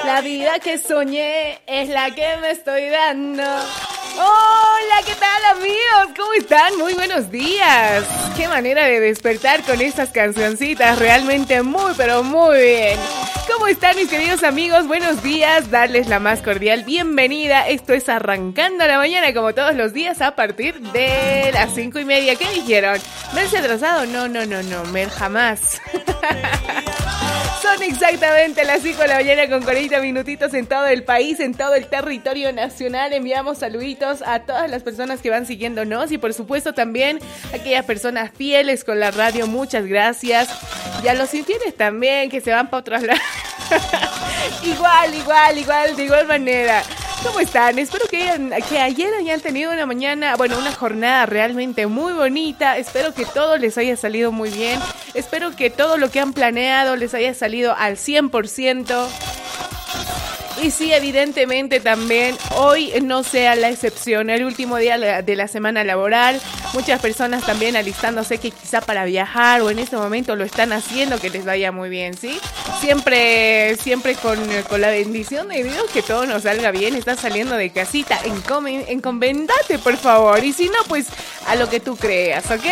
La vida que soñé es la que me estoy dando. Hola, ¿qué tal, amigos? ¿Cómo están? Muy buenos días. Qué manera de despertar con estas cancioncitas. Realmente muy, pero muy bien. ¿Cómo están, mis queridos amigos? Buenos días. Darles la más cordial bienvenida. Esto es Arrancando la Mañana, como todos los días, a partir de las 5:30. ¿Qué dijeron? ¿Verse atrasado? No, Mer, jamás. Son exactamente las 5 de la mañana con 40 minutitos en todo el país, en todo el territorio nacional. Enviamos saluditos a todas las personas que van siguiéndonos y por supuesto también a aquellas personas fieles con la radio. Muchas gracias. Y a los infieles también, que se van para otros lados. igual, de igual manera. ¿Cómo están? Espero que ayer hayan tenido una jornada realmente muy bonita. Espero que todo les haya salido muy bien. Espero que todo lo que han planeado les haya salido al 100%. Y sí, evidentemente también hoy no sea la excepción, el último día de la semana laboral. Muchas personas también alistándose que quizá para viajar o en este momento lo están haciendo, que les vaya muy bien, ¿sí? Siempre con la bendición de Dios, que todo nos salga bien. Estás saliendo de casita, encomendate por favor. Y si no, pues a lo que tú creas, ¿ok?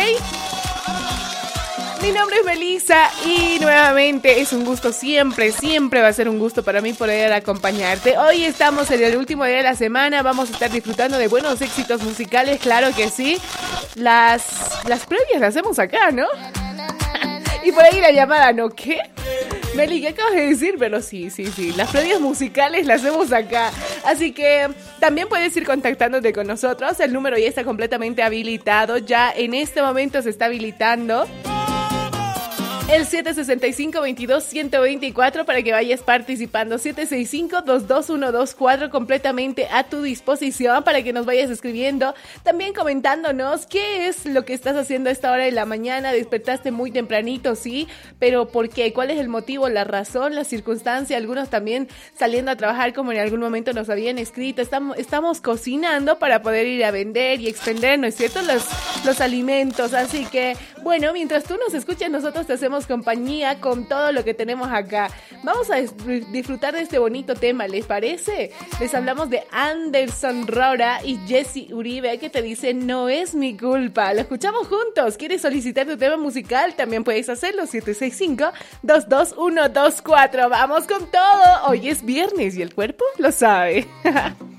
Mi nombre es Melissa y nuevamente es un gusto, siempre va a ser un gusto para mí poder acompañarte. Hoy estamos en el último día de la semana, vamos a estar disfrutando de buenos éxitos musicales, claro que sí. Las previas las hacemos acá, ¿no? Y por ahí la llamada, ¿no? ¿Qué? Meli, ¿qué acabas de decir? Pero sí, las previas musicales las hacemos acá. Así que también puedes ir contactándote con nosotros, el número ya está completamente habilitado, ya en este momento se está habilitando. El 765-22-124 para que vayas participando. 765-22124 completamente a tu disposición para que nos vayas escribiendo. También comentándonos qué es lo que estás haciendo a esta hora de la mañana. Despertaste muy tempranito, sí, pero ¿por qué? ¿Cuál es el motivo, la razón, la circunstancia? Algunos también saliendo a trabajar, como en algún momento nos habían escrito. Estamos cocinando para poder ir a vender y extender, ¿no es cierto?, los alimentos. Así que, bueno, mientras tú nos escuchas, nosotros te hacemos compañía con todo lo que tenemos acá. Vamos a disfrutar de este bonito tema, ¿les parece? Les hablamos de Anderson Rora y Jesse Uribe, que te dice no es mi culpa. Lo escuchamos juntos. ¿Quieres solicitar tu tema musical? También puedes hacerlo. 765-22124. Vamos con todo. Hoy es viernes y el cuerpo lo sabe.